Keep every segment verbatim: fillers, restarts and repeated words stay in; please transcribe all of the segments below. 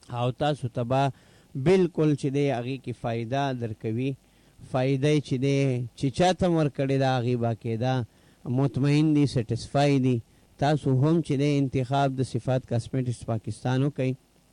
او تاسو ته به بالکل چې دی هغې کې فایده درکوي. فایده چې دی چې چا ته م ورکړې ده هغې باقاعده مطمئن دي، سټسفای دي. تاسو هم چې دی انتخاب د صفات کاسمیټکس پاکستان وکئ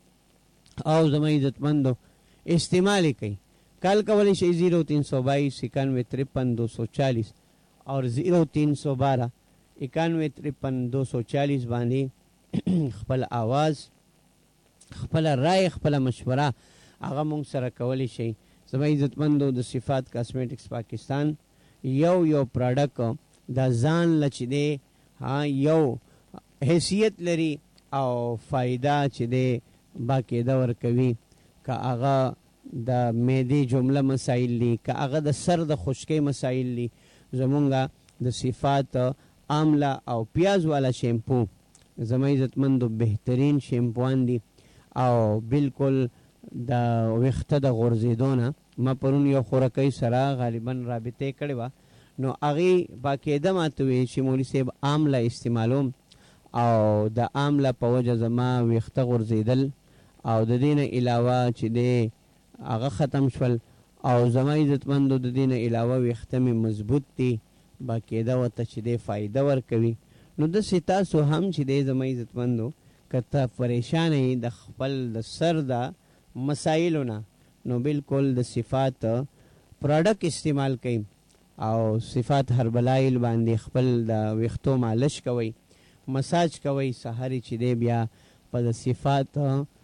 او زما عزتمندو استعمال یې کوئ. کال کولی شئ زیرو تین سو بائیس اکانوے ترپن دو سو چالیس اور زیرو تین سو بارہ اکانوے ترپن دو سو چالیس باندې خپل آواز، خپل رای، خپل مشوره هغه مونږ سره کولی شئ. زما عزتمندو د صفات کاسمیټکس پاکستان یو یو پراډکټ د ځان له چې دی یو حیثیت لري او فایده چې دی باقاعده ورکوي. که هغه د معدې جمله مسایل دي، که هغه د سر د خشکۍ مسایل دي، زمونږ د صفات آمله او پیاز والا شیمپو زما عزتمندو بهترین شیمپوان دي او بالکل د ویښته د غورځېدو نه ما پرون یو خورکۍ سره غالبا رابطه کړې وه، نو هغې باقاعده ماته ویل چې مولوي صاحب آمله استعمالوم او د آمله په وجه زما ویښته غورځېدل او د دې نه علاوه چې دی هغه ختم شول او زما عزتمندو د دې نه علاوه ویښته مې مضبوط دي، باقاعده ورته چې دی فایده ورکوي. نو داسې تاسو هم چې دی زما عزتمندو که ته پریشانه یې د خپل د سر د مسایلو نه، نو بالکل د صفات پراډکټ استعمال کوئ او صفات هربلایل باندې خپل د ویښتو مالش کوئ، مساج کوئ. سهارې چې دی بیا په د صفات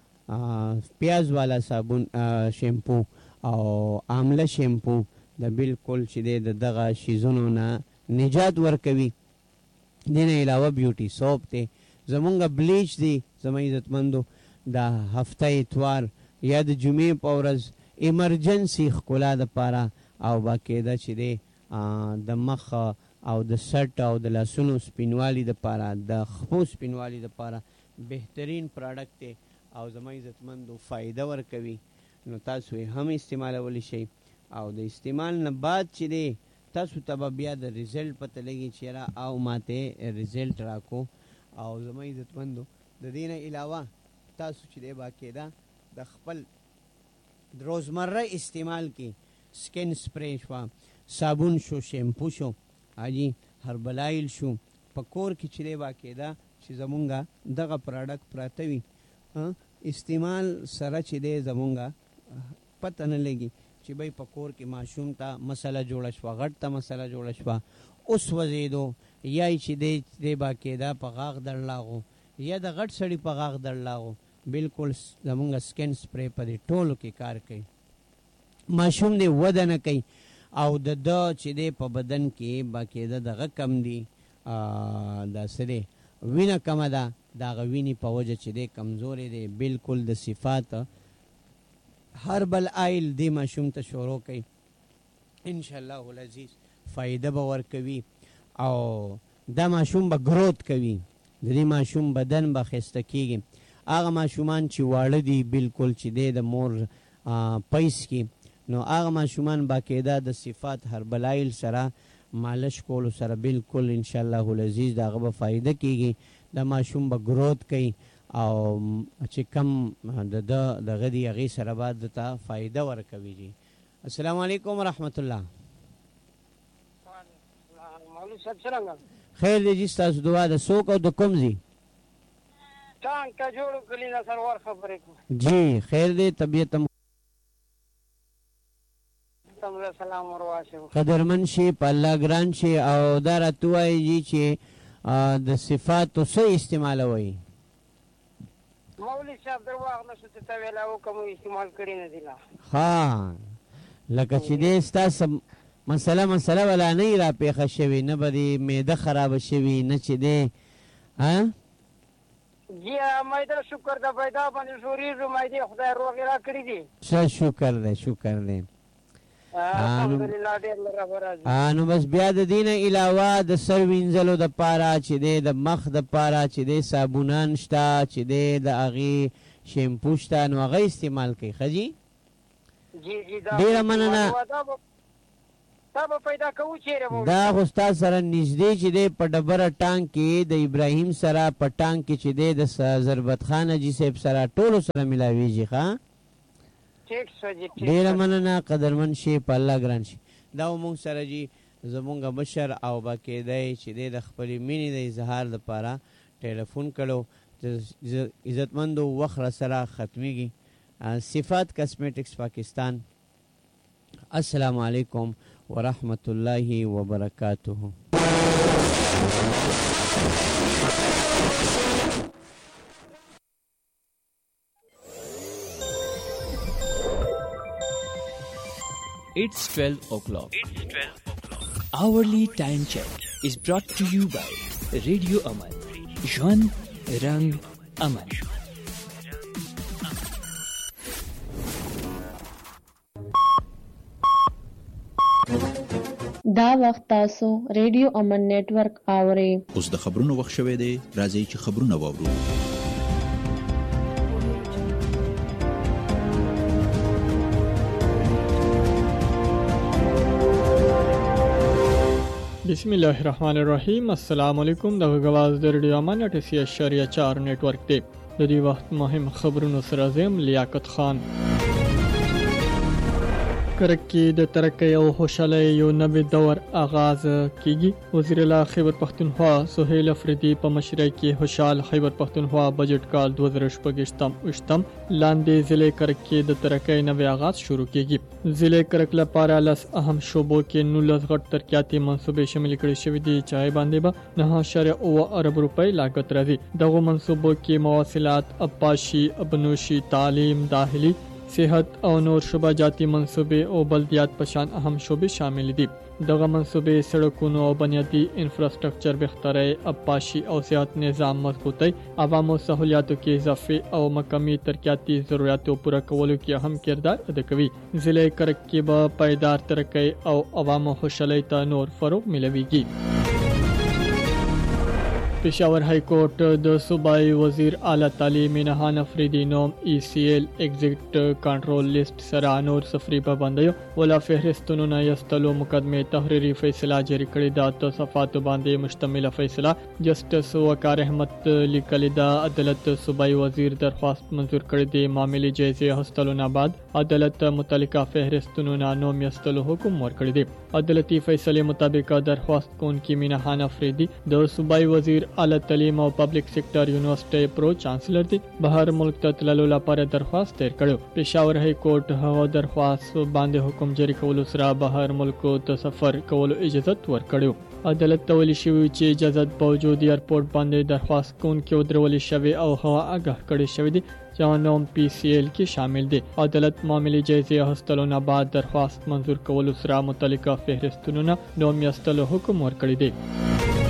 پیاز والا صابون شیمپو او آمله شیمپو د بالکل چې دی د دغه شیزونو نه نجات ورکوي. دې نه علاوه بیوټي سوپ دی، زمونږ بلیچ دی زما عزتمندو د هفته اتوار یا د جمعې په ورځ ایمرجنسي ښکلا دپاره او باقاعده چې دی د مخ او د سټ او د لاسونو سپینوالي دپاره، د خپو سپینوالي دپاره بهترین پراډکټ دی او زما عزتمندو فایده ورکوي. نو تاسو یې هم استعمالولی شئ او د استعمال نه بعد چې دی تاسو ته به بیا د ریزلټ پته لګي چې یاره او ماته ریزلټ راکو. او زما عزتمندو د دې نه علاوه تاسو چې دی باقاعده د خپل روزمره استعمال کې سکن سپری شو، صابون شو، شیمپو شو، حاجی هربلایل شو، په کور کې چې دی باقاعده چې زمونږ دغه پراډکټ پراته وي استعمال سره چې دی زمونږ پته نه لګي چې بی په کور کې ماشوم ته مسله جوړه شوه، غټ ته مسله جوړه شوه، اوس وځېدو یا چې دی دی باقاعده په غاښ درلاغو یا د غټ سړي په غاښ درلاغو، بالکل زمونږ سکن سپری په دې ټولو کې کار کوي. ماشوم دی وده نه کوي او د ده چې دی په بدن کې باقاعده دغه کم دی، دا څه دی وینه کمه ده، د هغه وینې په وجه چې دی کمزوری دی، بالکل د صفات هربل آیل دی ماشوم ته شروع کوي. انشاءالله العزیز فایده به ورکوي او دا ماشوم به گروت کوي، د دې ماشوم بدن به ښایسته کېږي. هغه ماشومان چې واړه دي بالکل چې دی د مور پیس کې، نو هغه ماشومان باقاعده د صفات هربلایل سره مالش کولو سره بالکل انشاءالله العزیز د هغه به فایده کېږي. د ماشوم به گروت کوي او چې کم د ده دغه دي هغې سره به د ته فایده ورکوي. جی السلام علیکم ورحمت الله. خیر دی جی ستاسو دعا ده. څوک او د کوم ځي؟ جی خیر دی، طبیعت هم قدرمن شي، په الله ګران شي او دا راته ووایي چې د صفاتو څه استعمالوئ؟ مولوي صاحب درواغ نشو ته ته ویلا وکم استعمال کړی نه دی لا. ها لکه چې دی ستاسو مسله مسله ولا نه را پیښه شوې، نه به دې معده خرابه شوي، نه چې دی ها جی معده شکر د پیدا باندې شوریږو، معدې خدای روغې را کړي دي. ښه شکر دی شکر دی. الحمدلله ډېر برابر راځي. نو بس بیا د دې نه علاوه د سر وینځلو دپاره چې دی د مخ دپاره چې دی صابونان شته، چې دی د هغې شیمپو شته، نو هغه استعمال کوي. ښه جي جی جی ډېره مننه تا به پیدا کوو چیرې به دا خو ستا سره نږدې چې دی په ډبره ټانک کې د ابراهیم سره په ټانک کې چې دی د س- ضربت خان حاجي صاحب سره ټولو سره میلاویږي ښه ټیک شو جي ټیک ډېره شو. مننه قدرمن شي په الله ګران شي دا و مونږ سره جي زمونږ مشر او با کېدی چې دی د خپلې مینې د اظهار دپاره ټلیفون کړو د عزتمندو وخت را سره ختمیږي آ، صفات کاسمیټکس پاکستان السلام علیکم ورحمۃ اللہ وبرکاتہ It's twelve o'clock. It's twelve o'clock. Hourly time check is brought to you by Radio Aman. Jwan Rang Aman. دا وخت تاسو ریډیو امن نتورک اورئ. اوس د خبرونو وخت شوی دی، راځئ چې خبرونه واورو. بسم الله الرحمن الرحیم. السلام علیکم. د غواز د ریډیو امن اټسی اشاریه چار نتورک دی. د دې وخت مهم خبرونو سره زم لیاقت خان. کرکی د ترقی او خوشحالی یو نوی دور آغاز کیږي. وزیر اعلی خیبر پختونخوا سہیل افریدی په مشرۍ کې خوشحال خیبر پختونخوا بجټ کال دو هزار شپږ وشتم لاندې ضلع کرک کې د ترقی نوی آغاز شروع کیږي. ضلع کرک لپاره لس اهم شعبو کې نولس غټ ترقیاتي منصوبې شامل کړي شوي دي چې هغې باندې به نهه اشاریه اوه ارب روپۍ لاګت راځي. دغو منصوبو کې مواصلات، ابپاشي، ابنوشي، تعلیم، داخلي، صحت او نور شعبه جاتی منصوبې او بلدیات په شان اهم شعبې شامل دي. دغه منصوبې سړکونو او بنیادی انفراستراکچر بهتري، ابپاشي او صحت نظام مضبوطی، عوامو سہولیاتو کې اضافه او مقامی ترقیاتی ضرورتو پوره کولو کې اهم کردار ادا کوي. ضلع کرک کې به پایدار ترقی او عوامو خوشحالۍ ته نور فروغ ملويږي. پېښور های کورټ د صوبایي وزیر اعلی تعلیم نهان افریدي نوم ای سی ایل ایگزیکټ کنټرول لیست سره نور سفري پابندیو ولا فهرستونو نه یستلو مقدمه تحریری فیصله جاری کړې ده. د صفاتو باندې مشتمله فیصله جسټس وقار احمد لیکلې ده. عدالت صوبایي وزیر درخواست منظور کړې ده. معاملې جایزه هستلو نه بعد عدالت متعلقه فهرستونو نه نوم یستلو حکم ورکړی دی. عدالتي فیصله مطابق درخواست کوونکی مینهان افریدي د صوبایي وزیر اعلی تعلیم او پبلک سیکټر یونیورسيټي پرو چانسلر دی. بهر ملک ته تللو لپاره درخواست تیر کړو. پېښور های کورټ هغه درخواست باندې حکم جاری کولو سره بهر ملک ته سفر کولو اجازه ورکړو. عدالت ته ویل شوی چې اجازه باوجود ایرپورټ باندې درخواست کوونکی ودرول شوی او هغه آگاه کړی شوی دی چې نوم پی سی ایل کې شامل دی. عدالت معاملې جایزه هستلو نه بعد درخواست منظور کولو سره متعلقه فهرستونو نه نوم یستلو حکم ورکړی دی.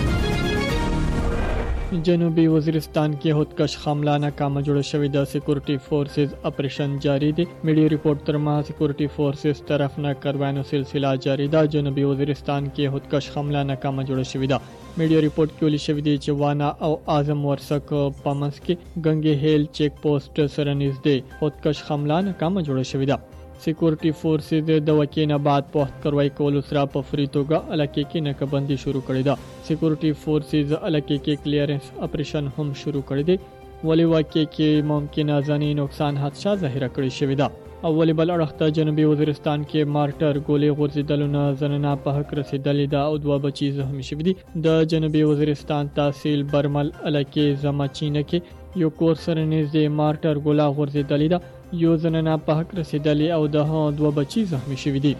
جنوبی وزیرستان کې خودکش حمله ناکامه جوړه شوې ده. سکیورټي فورسز اپریشن جاری دی. میډیا ریپورت تر ما سکیورټي فورسز طرف نه کاروانو سلسله جاری ده. جنوبی وزیرستان کې خودکش حمله ناکامه جوړه شوې ده. میډیا ریپورت کې ویل شوی دی چې وانا او اعظم ورسک پامنس کې گنگي هیل چیک پوسټ سره نږدې خودکش حمله ناکامه جوړه شوې ده. سکیورټي فورسز د وکینه بعد په وخت کاروایی کولو سره په فری توګه علاقې کې ناکبندي شروع کړې ده. سکیورټي فورسز علاقې کې کلیرنس اپریشن هم شروع کړی دی. ولې واقع کې ممکنه ځاني نقصان حادثه ظاهره کړې شوې ده. اولی بل اړخته جنوبي وزیرستان کې مارټر ګولې غورځېدلونه زنانه په حق رسېدلې ده او دوه بچي زخمي شوي دي. د جنوبي وزیرستان تحصیل برمل علاقې زماچینه کې یو کور سره نږدې مارټر ګوله غورځېدلې ده. یو زنانه په حق رسېدلې او د دوه بچي زخمي شوي دي.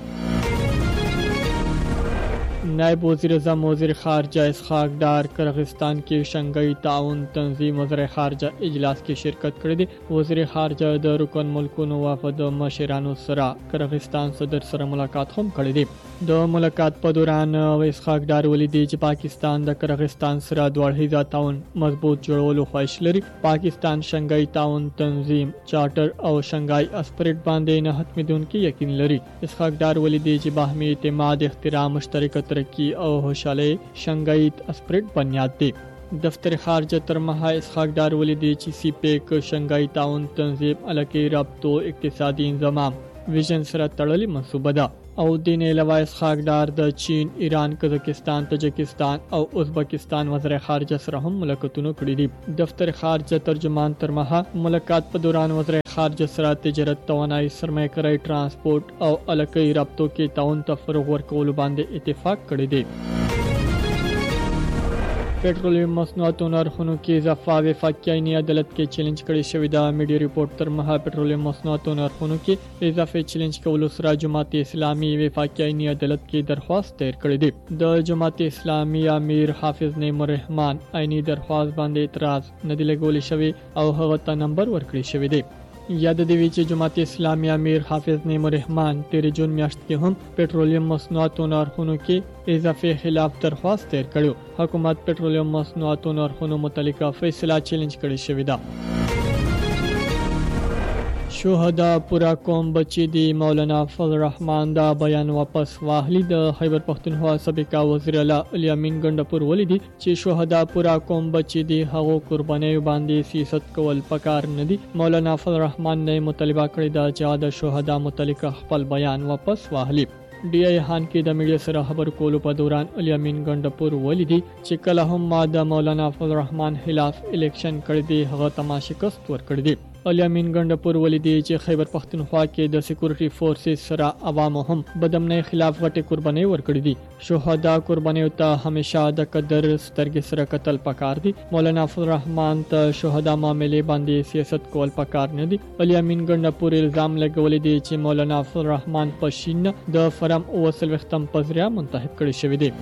نائب وزیر اعظم وزیر خارجه اسحاق ډار قرغستان کې شنګھائی تعاون تنظیم وزیر خارجه اجلاس کې شرکت کړی دی. وزیر خارجه د رکن ملکونو وفد مشرانو سره قرغستان صدر سره ملاقات هم کړی دی. د ملاقات په دوران اسحاق ډار ولیدي چې پاکستان د قرغستان سره دوړهیزه تعاون مضبوط جوړولو خواهش لري. پاکستان شنګھائی تعاون تنظیم چارټر او شنګھائی اسپریټ باندې نه ختمېدونکي یقین لري. اسحاق ډار ولیدي چې باهمي اعتماد، احترام، مشترکه ترقی او خوشحالی شنګھائی اسپریټ بنیاد دی. دفتر خارجه تر مها اسحاق ډار ولیدي چې سی پیک شنګھائی تعاون تنظیم علاقې رابطو اقتصادي انضمام ویژن سره تړلې منصوبه ده. او دین علاوه اسحاقدار د چین، ایران، قزاقستان، تاجکستان او ازبکستان وزیر خارجه سره هم ملاقاتونه کړي دي. دفتر خارجه ترجمان تر مها ملاقات په دوران وزیر خارجه سره تجارت، توانایي، سرمایه‌کاري، ترانسپورت او الکۍ رابطو کې تعاون ته فروغ ورکولو باندې اتفاق کړی دی. پټرولیم مصنوعاتو نرخونو کې اضافه وفاقي عیني عدالت کې چیلنج کړی شوې ده. میډیا ریپورت تر مها پټرولیم مصنوعاتو نرخونو کې اضافه چیلنج کولو سره جماعت اسلامي وفاقي عیني عدالت کې درخواست تیر کړی دی. د جماعت اسلامي امیر حافظ نعیم الرحمن عیني درخواست باندې اعتراض نه دی لګول شوی او هغه ته نمبر ورکړی شوی دی. یاد دی چې جماعت اسلامي امیر حافظ نعیم الرحمن تیر جون میاشت کې هم پټرولیم مصنوعاتو نرخونو کې اضافه خلاف درخواست تیر کړو. حکومت پټرولیم مصنوعاتو نرخونو متعلقه فیصله چیلنج کړی شوې ده. شهدا پورا قوم بچی دی مولانا فضل الرحمن دا بیان واپس واخلي. د خیبر پختونخوا سابقه وزیر اعلی الیامین ګندپور ولیدي چې شهدا پورا قوم بچی دی هغه قرباني باندې سیاست کول پکار نه دي. مولانا فضل الرحمن نه مطالبه کړې ده چې د شهدا متعلقه خپل بیان واپس واخلي. ډي آی خان کې د میډیا سره خبر کولو په دوران الیامین ګندپور ولیدي چې کله هم ما د مولانا فضل الرحمن خلاف الیکشن کړی دی هغه تما شکست ورکړی دی. الیامین ګندپور ولیدي چې خیبر پختونخوا کې د سکیورټي فورسز سره عوامو هم بدامنۍ خلاف غټي قرباني ورکړي دي. شهدا قرباني ته همیشه د قدر سترګې سره قتل پکار دي. مولانا فضل الرحمن ته شهدا معاملې باندې سیاست کول پکار نه دي. الیامین ګندپور الزام لګولې دي چې مولانا فضل الرحمن پښین د فرم اوسل وختم پزریا منتخب کړي شوی دي.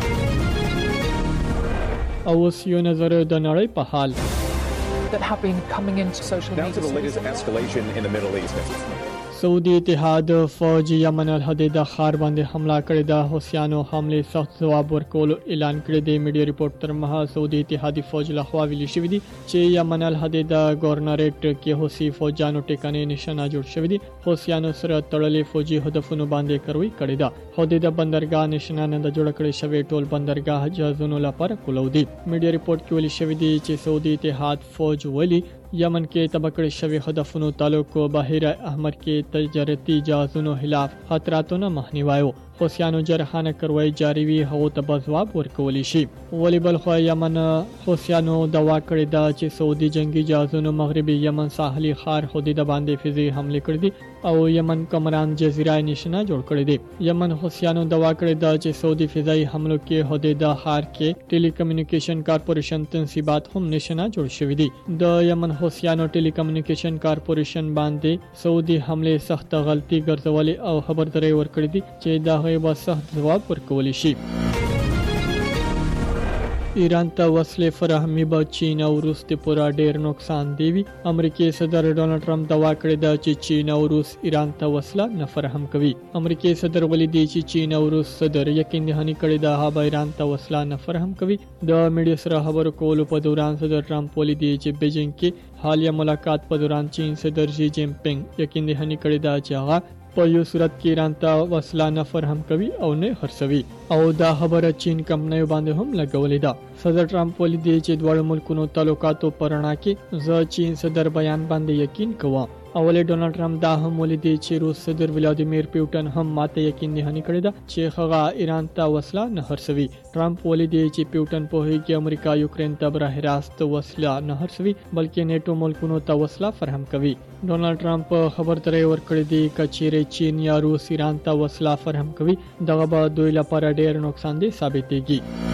او یو نظر د نړۍ په حال that have been coming into social media. Now to the latest escalation in the Middle East. سعودي اتحاد فوج یمن الحدیده ښار باندې حمله کړې ده. حوثیانو حمله سخت جواب ورکولو اعلان کړی دی. میډیا ریپورت تر مها سعودي اتحادي فوج لخوا ویل شوی دی چې یمن الحدیده گورنریټ کې حوثي فوجانو ټکانې نشانه جوړ شوی دي. حوثیانو سره تړلې فوجي هدفونو باندې کاروي کړې ده. حدیده بندرګاه نشانه نه جوړ کړی شوی ټول بندرګاه جهازونو لپاره کولو دي. میډیا ریپورت کې ویل شوی دی چې سعودي اتحاد فوج ولی یمن کې تبکړې شوی هدفونو تعلق بحیره احمر کې تجارتي جهازونو خلاف خطراتونو مخنیوي او حوثیانو جرحانه کروي جاری وي هغه ته جواب ورکول شي. ولی بل خو یمن حوثیانو دوا کړی دا چې سعودي جنگي جهازونو مغربي یمن ساحلي ښار حدیده باندې فضائی حمله کړې دي او یمن کمران جزیره نشانه جوړ کړی دی. یمن حوثیانو دوا کړی دا چې سعودي فضائی حملو کې حدیده ښار کې ټیلی کمیونیکیشن کارپوریشن تنصیبات هم نشانه جوړ شوی دي. د یمن حوثیانو ټیلی کمیونیکیشن کارپوریشن باندې سعودي حمله سخت غلطي ګرځولې او خبرداري ورکړې دي چې دا هغه به سخت جواب ورکول شي. ایران ته وسلې فراهمي به چین او روس ته پورا ډیر نقصان دی وي. امریکای صدر ډونالد ټرمپ دوا کړې ده چې چین او روس ایران ته وسله نه فراهم کوي. امریکای صدر ولیدي چې چین او روس صدر یقین دهاني کړی ده هغه ایران ته وسله نه فراهم کوي. د میډیا سره خبرو کولو په دوران صدر ټرمپ ولیدي چې بیجینګ کې حالیه ملاقات په دوران چین صدر شي جین پینګ یقین دهاني کړی ده چې هغه په یو صورت کې ایران ته وسله نه فراهم کوي او نه خرڅوي او دا خبره چین کمپنیو باندې هم لګولې ده. صدر ټرمپ ولیدي چې دواړو ملکونو تعلقاتو پرانا کې زه چین صدر بیان باندې یقین کوم. اولې ډونالد ټرمپ دا هم ولیدي چې روس صدر ولادیمیر پوتین هم ماته یقین دهاني کړی ده چې هغه ایران ته وسله نه خرڅوي. ټرمپ ولیدي چې پوتین په هغه کې امریکا یوکرين ته بره راست وسله نه خرڅوي بلکې نیټو ملکونو ته وسله فراهم کوي. ډونالد ټرمپ خبرداري ورکړې دي چې چیرې چین یا روس ایران ته وسله فراهم کوي دغه به دوی لپاره ډېر نقصان دي ثابتېږي.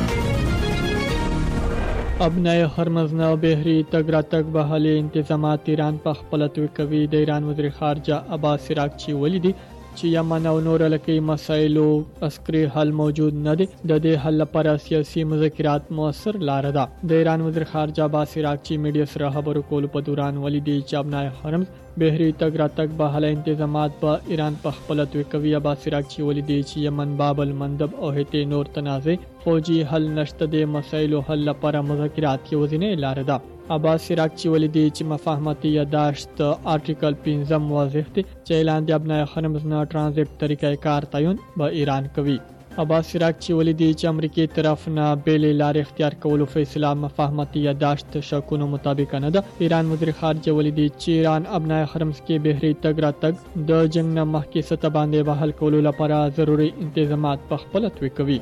ابنای هرمز نه بحری تګ راتګ بهالي انتظامات ایران په خپل توګه کوي. د ایران وزیر خارجه عباس عراقچی ولیدي چې یمن او نور علاقائی مسایلو عسکري حل موجود نه دي. د دې حل لپاره سیاسي مذاکرات موثر لار ده. د ایران وزیر خارجه عباس عراقچی میډیا سره خبرو کولو په دوران ولیدي چې ابنای هرمز بحری تګ راتګ بهاله انتظامات په ایران په خپل توګه کوي. عباس عراقچی ولیدي چې یمن باب المندب او هټي نور تنازع فوجي حل نشته. د مسایلو حل لپاره مذاکرات کې وزینه لار ده. عباس عراقچی ولیدي چې مفاهمتي یاداشت آرټیکل پنځم واضح دي چې اعلان د ابنای هرمز نه ترانزیت طریقې کار تعین به ایران کوي. عباس سراج چې ولیدي چې امریکای طرف نه بیلې لارې اختیار کولو فیصله مفاهمتي یاداشت شکونو مطابق نه ده. ایران وزیر خارجه ولیدي چې ایران ابنای حرمز کې بهري تګ را تګ د جنگ نه مخکې سطح باندې بحال کولو لپاره ضروري انتظامات په خپل توګه کوي.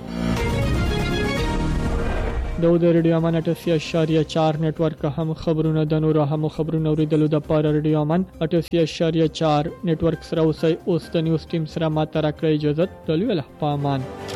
د ریډیو امن اټاسی اشاریه چار نیټ ورک هم خبرونه د نورو هم خبرونه اوریدلو د پاره ریډیو امن اټاسی اشاریه چار نیټ ورک سره اوسئ. اوس د نیوز ټیم سره ماته راکړی اجازه. تلوي له پامان.